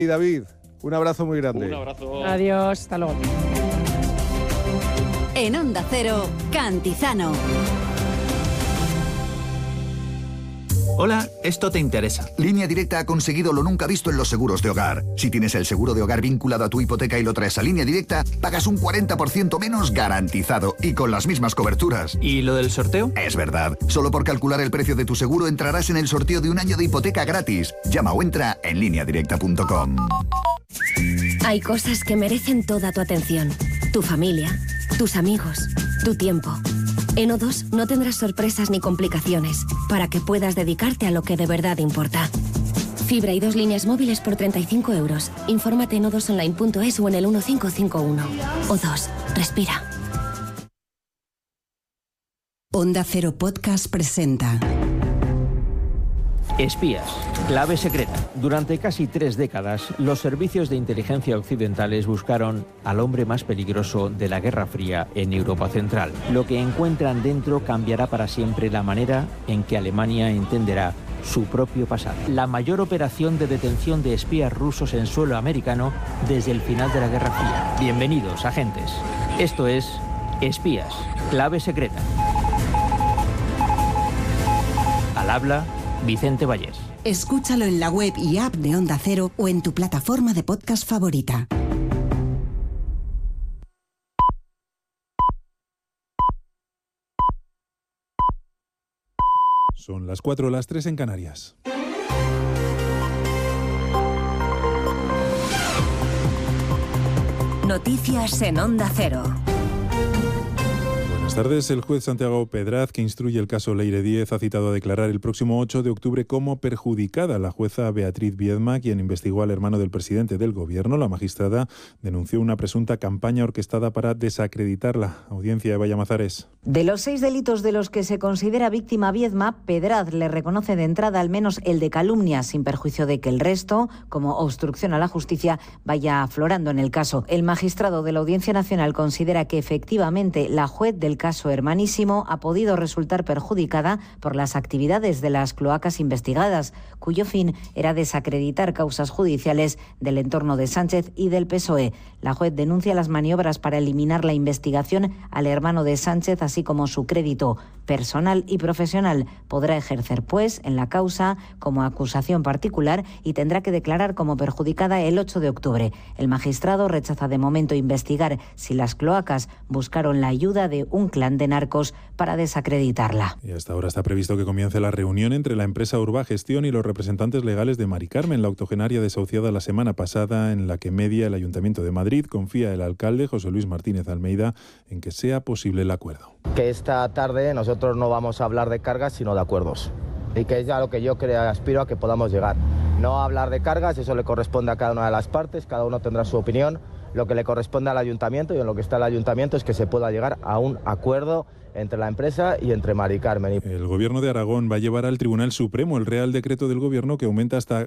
Y David, un abrazo muy grande. Un abrazo. Adiós, hasta luego. En Onda Cero, Cantizano. Hola, esto te interesa. Línea Directa ha conseguido lo nunca visto en los seguros de hogar. Si tienes el seguro de hogar vinculado a tu hipoteca y lo traes a Línea Directa, pagas un 40% menos garantizado y con las mismas coberturas. ¿Y lo del sorteo? Es verdad. Solo por calcular el precio de tu seguro entrarás en el sorteo de un año de hipoteca gratis. Llama o entra en lineadirecta.com. Hay cosas que merecen toda tu atención. Tu familia, tus amigos, tu tiempo. En O2 no tendrás sorpresas ni complicaciones para que puedas dedicarte a lo que de verdad importa. Fibra y 2 líneas móviles por 35 euros. Infórmate en o2online.es o en el 1551. O2. Respira. Onda Cero Podcast presenta Espías, clave secreta. Durante casi 3 décadas, los servicios de inteligencia occidentales buscaron al hombre más peligroso de la Guerra Fría en Europa Central. Lo que encuentran dentro cambiará para siempre la manera en que Alemania entenderá su propio pasado. La mayor operación de detención de espías rusos en suelo americano desde el final de la Guerra Fría. Bienvenidos, agentes. Esto es Espías, clave secreta. Al habla Vicente Vallés. Escúchalo en la web y app de Onda Cero o en tu plataforma de podcast favorita. Son las 4, las 3 en Canarias. Noticias en Onda Cero. Buenas tardes. El juez Santiago Pedraz, que instruye el caso Leire Díez, ha citado a declarar el próximo 8 de octubre como perjudicada la jueza Beatriz Viedma, quien investigó al hermano del presidente del Gobierno. La magistrada denunció una presunta campaña orquestada para desacreditarla. Audiencia de Vallamazares. De los 6 delitos de los que se considera víctima Viedma, Pedraz le reconoce de entrada al menos el de calumnia, sin perjuicio de que el resto, como obstrucción a la justicia, vaya aflorando en el caso. El magistrado de la Audiencia Nacional considera que efectivamente la juez del caso Hermanísimo ha podido resultar perjudicada por las actividades de las cloacas investigadas, cuyo fin era desacreditar causas judiciales del entorno de Sánchez y del PSOE. La juez denuncia las maniobras para eliminar la investigación al hermano de Sánchez, así como su crédito personal y profesional. Podrá ejercer, pues, en la causa como acusación particular y tendrá que declarar como perjudicada el 8 de octubre. El magistrado rechaza de momento investigar si las cloacas buscaron la ayuda de un clan de narcos para desacreditarla. Y hasta ahora está previsto que comience la reunión entre la empresa Urbagestión y los representantes legales de Mari Carmen, la octogenaria desahuciada la semana pasada, en la que media el Ayuntamiento de Madrid. Confía el alcalde, José Luis Martínez Almeida, en que sea posible el acuerdo. Que esta tarde nosotros no vamos a hablar de cargas, sino de acuerdos. Y que es ya lo que yo aspiro a que podamos llegar. No hablar de cargas, eso le corresponde a cada una de las partes, cada uno tendrá su opinión. Lo que le corresponde al ayuntamiento y en lo que está el ayuntamiento es que se pueda llegar a un acuerdo entre la empresa y entre Mari Carmen. El Gobierno de Aragón va a llevar al Tribunal Supremo el Real Decreto del Gobierno que aumenta hasta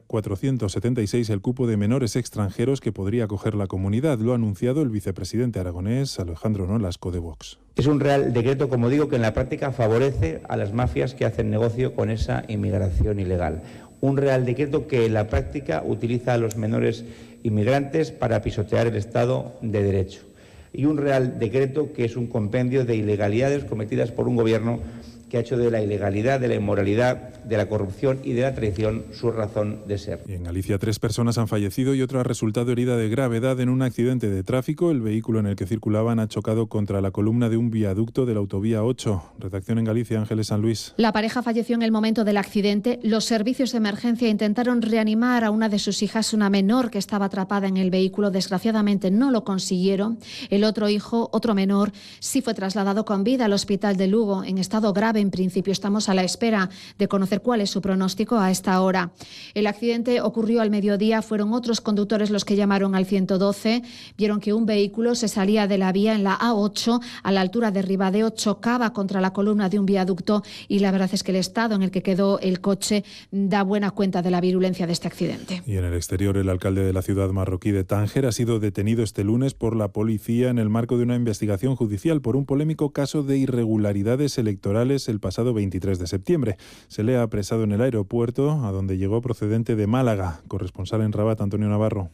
476 el cupo de menores extranjeros que podría acoger la comunidad. Lo ha anunciado el vicepresidente aragonés Alejandro Nolasco de Vox. Es un Real Decreto, como digo, que en la práctica favorece a las mafias que hacen negocio con esa inmigración ilegal. Un Real Decreto que en la práctica utiliza a los menores inmigrantes para pisotear el Estado de Derecho. Y un Real Decreto que es un compendio de ilegalidades cometidas por un gobierno que ha hecho de la ilegalidad, de la inmoralidad, de la corrupción y de la traición su razón de ser. Y en Galicia 3 personas han fallecido y otra ha resultado herida de gravedad en un accidente de tráfico. El vehículo en el que circulaban ha chocado contra la columna de un viaducto de la autovía 8. Redacción en Galicia, Ángeles San Luis. La pareja falleció en el momento del accidente. Los servicios de emergencia intentaron reanimar a una de sus hijas, una menor que estaba atrapada en el vehículo. Desgraciadamente no lo consiguieron. El otro hijo, otro menor, sí fue trasladado con vida al hospital de Lugo en estado grave. En principio estamos a la espera de conocer cuál es su pronóstico a esta hora. El accidente ocurrió al mediodía. Fueron otros conductores los que llamaron al 112. Vieron que un vehículo se salía de la vía en la A8 a la altura de Ribadeo, chocaba contra la columna de un viaducto y la verdad es que el estado en el que quedó el coche da buena cuenta de la virulencia de este accidente. Y en el exterior, el alcalde de la ciudad marroquí de Tánger ha sido detenido este lunes por la policía en el marco de una investigación judicial por un polémico caso de irregularidades electorales Baleares el pasado 23 de septiembre. Se le ha apresado en el aeropuerto, a donde llegó procedente de Málaga. Corresponsal en Rabat, Antonio Navarro.